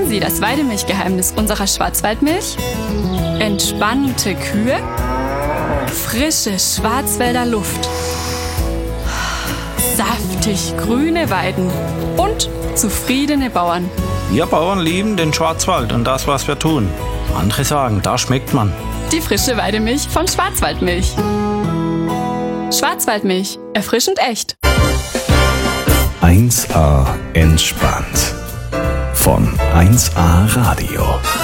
Sie das Weidemilchgeheimnis unserer Schwarzwaldmilch? Entspannte Kühe, frische Schwarzwälder Luft, saftig grüne Weiden und zufriedene Bauern. Wir Bauern lieben den Schwarzwald und das, was wir tun. Andere sagen, da schmeckt man. Die frische Weidemilch von Schwarzwaldmilch. Schwarzwaldmilch, erfrischend echt. 1A entspannt. Von 1A Radio.